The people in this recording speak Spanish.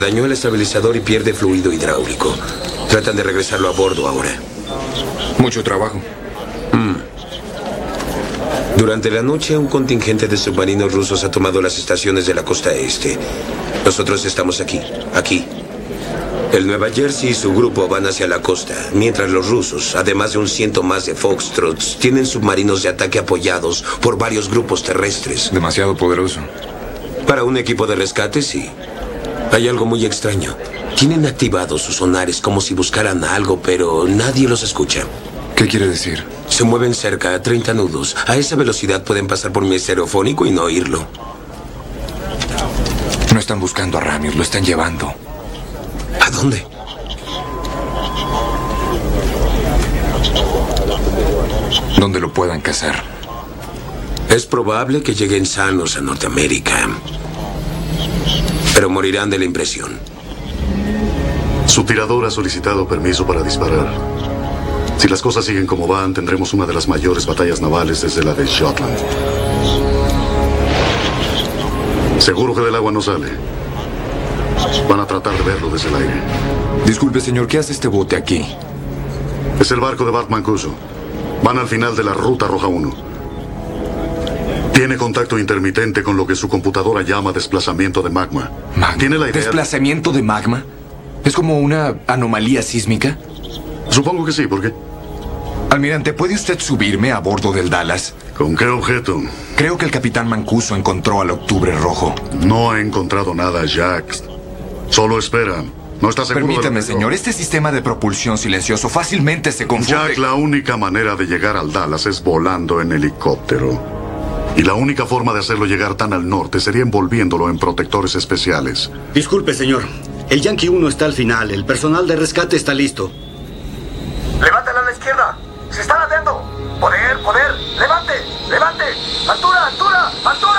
Dañó el estabilizador y pierde fluido hidráulico. Tratan de regresarlo a bordo ahora. Mucho trabajo. Durante la noche, un contingente de submarinos rusos ha tomado las estaciones de la costa este. Nosotros estamos aquí. El Nueva Jersey y su grupo van hacia la costa, mientras los rusos, además de un 100 más de Foxtrots, tienen submarinos de ataque apoyados por varios grupos terrestres. Demasiado poderoso. Para un equipo de rescate, sí. Hay algo muy extraño. Tienen activados sus sonares como si buscaran algo, pero nadie los escucha. ¿Qué quiere decir? Se mueven cerca a 30 nudos. A esa velocidad pueden pasar por mi estereofónico y no oírlo. No están buscando a Ramius, lo están llevando. ¿A dónde? Donde lo puedan cazar. Es probable que lleguen sanos a Norteamérica. Pero morirán de la impresión. Su tirador ha solicitado permiso para disparar. Si las cosas siguen como van, tendremos una de las mayores batallas navales desde la de Jutland. Seguro que del agua no sale. Van a tratar de verlo desde el aire. Disculpe, señor, ¿qué hace este bote aquí? Es el barco de Bart Mancuso. Van al final de la Ruta Roja 1. Tiene contacto intermitente con lo que su computadora llama desplazamiento de magma. ¿Tiene la idea? ¿Desplazamiento de magma? ¿Es como una anomalía sísmica? Supongo que sí, ¿por qué? Almirante, ¿puede usted subirme a bordo del Dallas? ¿Con qué objeto? Creo que el capitán Mancuso encontró al Octubre Rojo. No ha encontrado nada, Jack. Solo espera. No está seguro. Permítame, señor. Este sistema de propulsión silencioso fácilmente se confunde. Jack, la única manera de llegar al Dallas es volando en helicóptero. Y la única forma de hacerlo llegar tan al norte sería envolviéndolo en protectores especiales. Disculpe, señor. El Yankee 1 está al final. El personal de rescate está listo. ¡Levántala a la izquierda! ¡Se están ateando! ¡Poder! ¡Levante! ¡Levante! ¡Altura! ¡Altura! ¡Altura!